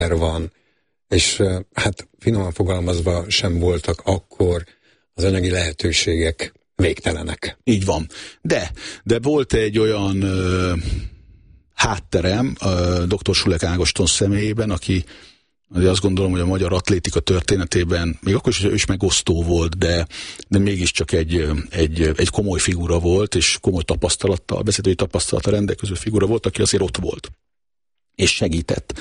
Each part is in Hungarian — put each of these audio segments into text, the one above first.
van, és hát finoman fogalmazva sem voltak akkor az anyagi lehetőségek végtelenek. Így van. De volt egy olyan hátterem dr. Sulek Ágoston személyében, aki azt gondolom, hogy a magyar atlétika történetében, még akkor is, hogy ő is megosztó volt, de mégiscsak egy komoly figura volt, és komoly tapasztalattal, vezetői tapasztalattal rendelkező figura volt, aki azért ott volt, és segített.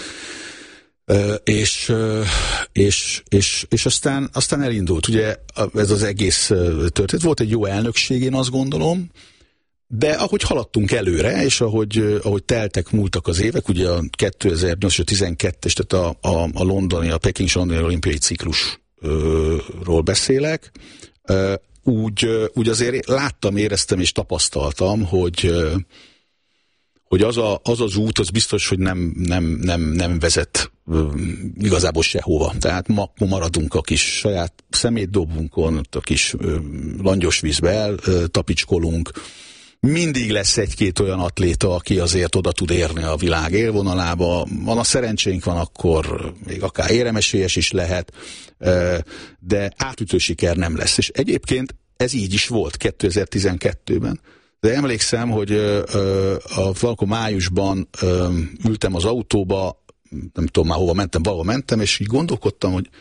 És aztán elindult, ugye ez az egész történet. Volt egy jó elnökség, én azt gondolom, de ahogy haladtunk előre, és ahogy múltak az évek, ugye a 2012-es, tehát a londoni, a pekingi londoni olimpiai ciklusról beszélek, úgy azért láttam, éreztem és tapasztaltam, hogy az az út, az biztos, hogy nem vezet igazából sehova. Tehát ma maradunk a kis saját szemétdobunkon, a kis langyos vízbe eltapicskolunk. Mindig lesz egy-két olyan atléta, aki azért oda tud érni a világ élvonalába. Van a szerencsénk, van, akkor még akár éremesélyes is lehet, de átütő siker nem lesz. És egyébként ez így is volt 2012-ben. De emlékszem, hogy valakor májusban ültem az autóba, nem tudom már hova mentem, valahol mentem, és így gondolkodtam, hogy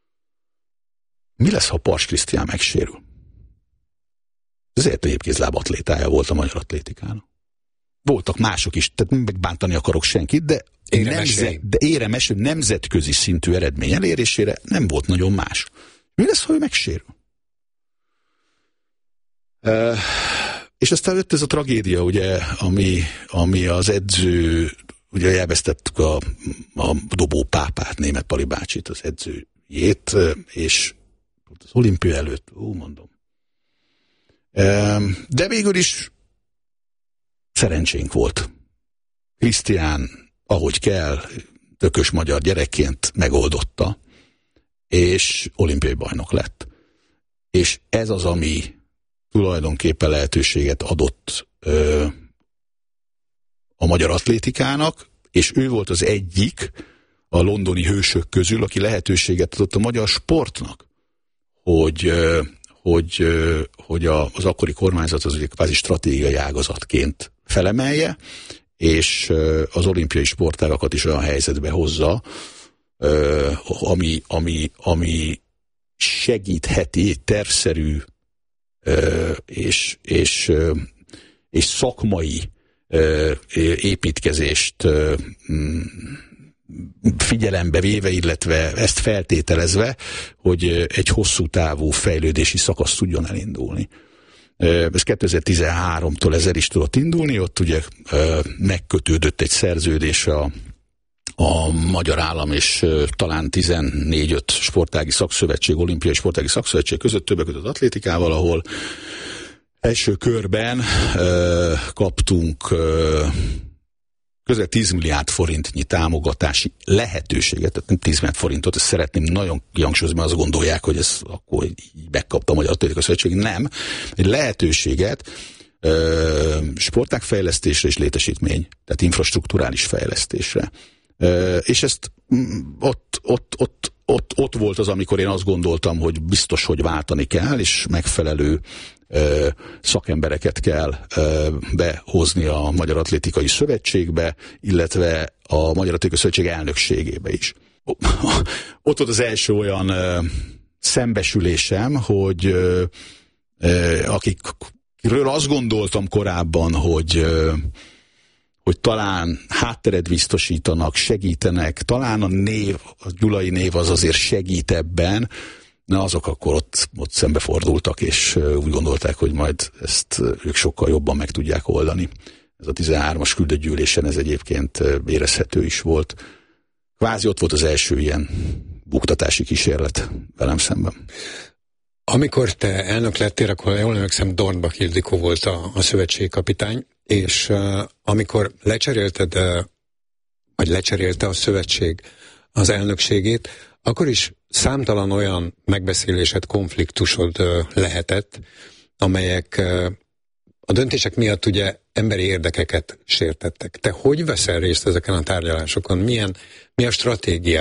mi lesz, ha Pars Krisztián megsérül. Ezért egyébkézláb atlétája volt a magyar atlétikának. Voltak mások is, tehát nem megbántani akarok senkit, de éremes, nemzetközi szintű eredmény elérésére nem volt nagyon más. Mi lesz, ha ő megsérül? És aztán jött ez a tragédia, ugye, ami az edző, ugye elvesztettük a dobó pápát, Németh Pali bácsit, az edzőjét, és az olimpia előtt, mondom. De végül is szerencsénk volt. Krisztián, ahogy kell, tökös magyar gyerekként megoldotta, és olimpiai bajnok lett. És ez az, ami tulajdonképpen lehetőséget adott a magyar atlétikának, és ő volt az egyik a londoni hősök közül, aki lehetőséget adott a magyar sportnak, hogy az akkori kormányzat az ugye kvázi stratégiai ágazatként felemelje, és az olimpiai sportágakat is olyan helyzetbe hozza, ami segítheti tervszerű és szakmai építkezést figyelembe véve, illetve ezt feltételezve, hogy egy hosszú távú fejlődési szakasz tudjon elindulni. Ez 2013-tól ez el is tudott indulni, ott ugye megkötődött egy szerződés a Magyar Állam és talán 14-5 sportági szakszövetség, olimpiai sportági szakszövetség között, többek között atlétikával, ahol első körben kaptunk közel 10 milliárd forintnyi támogatási lehetőséget, tehát nem 10 milliárd forintot, ezt szeretném nagyon kihangsúlyozni, mert azt gondolják, hogy ez akkor így megkapta a Magyar Atlétikai Szövetség. Nem. Egy lehetőséget sportágfejlesztésre és létesítmény, tehát infrastrukturális fejlesztésre. És ezt ott volt az, amikor én azt gondoltam, hogy biztos, hogy váltani kell, és megfelelő szakembereket kell behozni a Magyar Atlétikai Szövetségbe, illetve a Magyar Atlétikai Szövetség elnökségébe is. Ott volt az első olyan szembesülésem, hogy akikről azt gondoltam korábban, hogy talán hátteret biztosítanak, segítenek, talán a Gyulai név az azért segít ebben, na azok akkor ott szembefordultak, és úgy gondolták, hogy majd ezt ők sokkal jobban meg tudják oldani. Ez a 13-as küldőgyűlésen ez egyébként érezhető is volt. Kvázi ott volt az első ilyen buktatási kísérlet velem szemben. Amikor te elnök lettél, akkor jól emlékszem, Dornbach Ildikó volt a szövetségkapitány, és amikor lecserélte a szövetség az elnökségét, akkor is számtalan olyan megbeszélésed, konfliktusod lehetett, amelyek a döntések miatt ugye emberi érdekeket sértettek. Te hogy veszel részt ezeken a tárgyalásokon? Mi a stratégia?